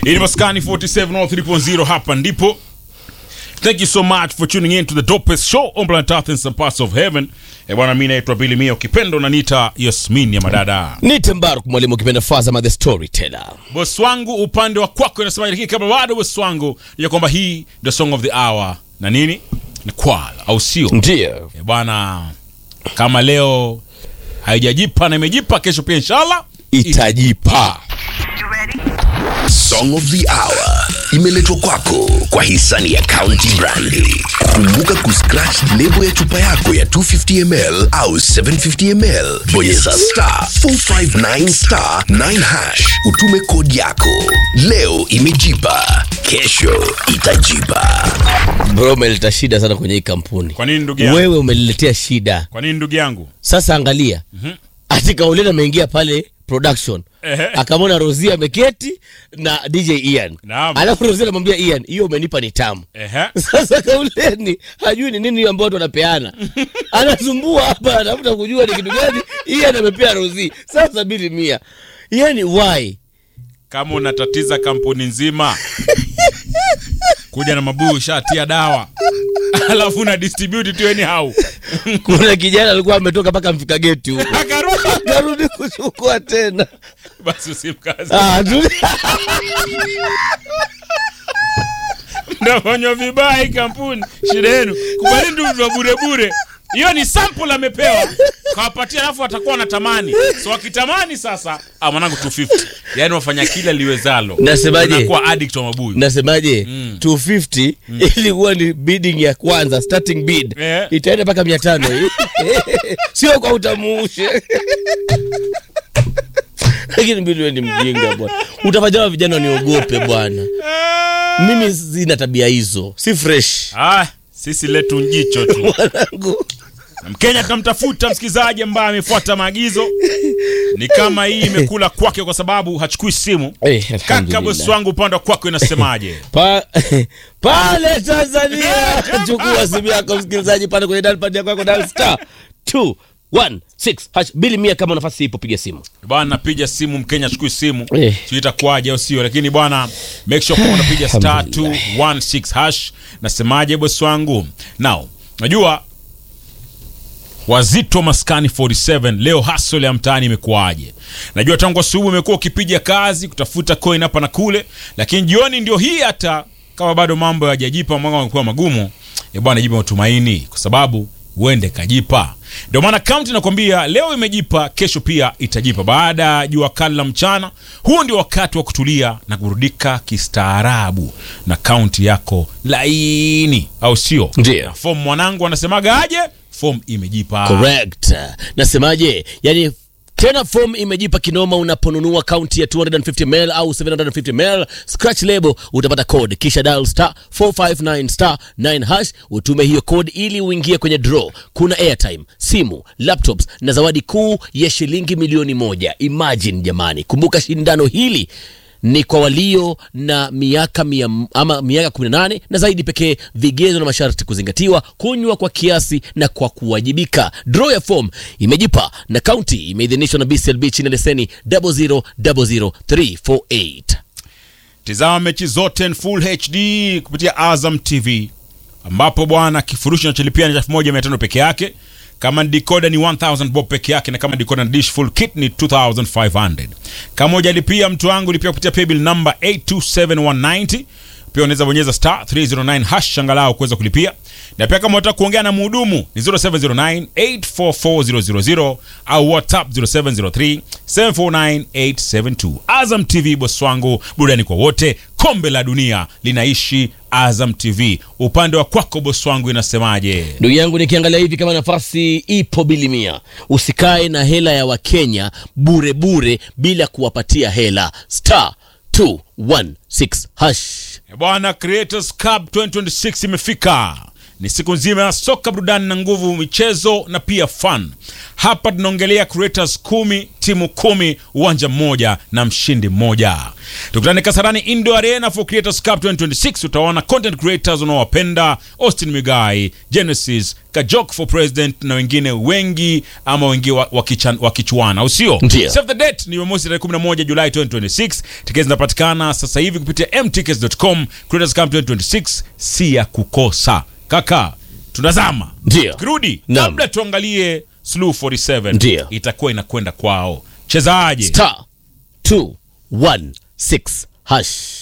Ini Maskani 47.0 hapa ndipo. Thank you so much for tuning in to the dopest show on planet Earth in some parts of heaven. Bwana mimi naitwa Billy Mia, ukipenda unaniita Yasmin ya madada. Nite Mbaruk mwalimu, ukipenda Fazama the storyteller. Boss wangu upande wa kwako inasema hiki kabla bado boss wangu ya kwamba hii the song of the hour na nini? Ni Kwala au sio? Ndio. Bwana kama leo haijajipa na imejipa, kesho pia inshallah itajipa. Song of the Hour imeletwa kwako kwa hisani ya County Brandy. Kumbuka kuscratch lebo ya chupa yako ya 250ml au 750ml. Bonyeza *459*9#. Utume kodi yako. Leo imejipa, kesho itajipa. Bro, umeleta shida sana kwenye hii kampuni. Kwa nini ndugu yangu? Wewe umeletea shida. Kwa nini ndugu yangu? Sasa angalia. Ati Kaulena ameingia pale production. Akamwona Rosie ameketi na DJ Ian. Naam. Alafu Rosie anamwambia Ian, hiyo umenipa ni tamu. Sasa Kauleni hajui ni nini hiyo ambayo watu wanapeana. Anasumbua hapa, anafuta kujua ni kitu gani Ian amepea Rosie. Sasa Billy Mia, yani why? Kama unatatiza kampuni nzima kuja na mabuyu shatia dawa alafu na distribute tu anyhow. Kuna kijana alikuwa ametoka paka mfika geti huko. Akarudi kuchukua tena. Basi usimkaze. Ndafanywa vibaya kampuni. Shida yenu. Kubali ndio bure bure. Hiyo ni sample amepewa. Kawapatia alafu atakuwa anatamani. So akitamani sasa, mwanangu 250. Yaani wafanya kila liwezalo. Nasemaje? Unakuwa addict wa mabuyu. Nasemaje? 250 ilikuwa ni bidding ya kwanza, starting bid. Itaenda mpaka 500. Sio kwa utamuushe. Lakini Billy ni mjinga bwana. Utafanya vijana niogope bwana. Mimi sina tabia hizo. Si fresh. Sisi letu njicho tu. Mwanangu. Mkenya tunamtafuta msikizaji ambaye amefuata maagizo. Ni kama hii imekula kwake kwa sababu hachukui simu. Kaka boss wangu upande kwako inasemaje? Pale Tanzania chukua simu yako msikizaji, pale kwenye dial pad yako dial *216#. Billy Mia, kama nafasi ipo piga simu. Bwana piga simu, Mkenya chukui simu. Sio itakuaje au sio, lakini bwana make sure kama unapiga *216#. Nasemaje boss wangu? Now, najua wazito Maskani 47 leo hustle ya mtaani imekuaje. Najua tangu asubuhi umekuwa ukipiga kazi kutafuta coin hapa na kule, lakini jioni ndio hii, hata kama bado mambo hayajajipa, mambo yamekuwa magumu. Bwana jipe matumaini kwa sababu uende kajipa. Ndio maana county nakwambia leo imejipa, kesho pia itajipa. Baada ya jua kali la mchana, huo ndio wakati wa kutulia na kurudika kistaarabu na county yako laini, au sio? Ndio. Form mwanangu anasemaga aje? Form imejipa. Correct. Nasemaje? Yani tena form imejipa kinoma. Unaponunua kaunti ya 250ml au 750ml, scratch label, utapata code, kisha dial *459*9#. Utume hiyo code ili uingie kwenye draw. Kuna airtime, simu, laptops na zawadi kuu ya shilingi milioni 1. Imagine jamani. Kumbuka shindano hili ni kwa walio na miaka 18 na zaidi pekee. Vigezo na masharti kuzingatiwa. Kunywa kwa kiasi na kwa kuwajibika. Draw ya form imejipa na county imeidhinishwa na BCLB chini leseni 0000348. Tazama mechi zote in full HD kupitia Azam TV, ambapo bwana kifurushi kinacholipia ni 1500 peke yake. Kama decoder ni 1000 bob peke yake, na kama decoder na dish full kit ni 2500. Kama hujalipia mtu wangu, lipia kupitia paybill number 827190. Pia unaweza bonyeza *309# angalau kuweza kulipia. Na pia kama unataka kuongea na mhudumu ni 0709844000 au WhatsApp 0703749872. Azam TV boss wangu, burudani kwa wote. Kombe la dunia linaishi Azam TV. Upande wa kwako boss wangu inasemaje? Ndugu yangu, nikiangalia hivi kama nafasi ipo Billy Mia, usikae na hela ya Wakenya bure bure bila kuwapatia hela. *216#. Bwana Creators Cup 2026 imefika. Ni siku nzima ya soka, burudani na nguvu, michezo na pia fun. Hapa tunaongelea creators 10, timu 10, uwanja mmoja na mshindi mmoja. Tukutane Kasarani Indoor Arena for Creators Cup 2026. Utaona content creators unaowapenda, Austin Migai, Genesis, Kajok for President na wengine wengi ama wengi wakichuana, usio? Save the date ni Jumamosi tarehe 11 Julai 2026. Tiketi zinapatikana sasa hivi kupitia mtickets.com. Creators Cup 2026 si ya kukosa. Kaka, tunazama. Tukirudi, kabla tuangalie Slow 47. Itakuwa inakwenda kwao. Chezaje? *216#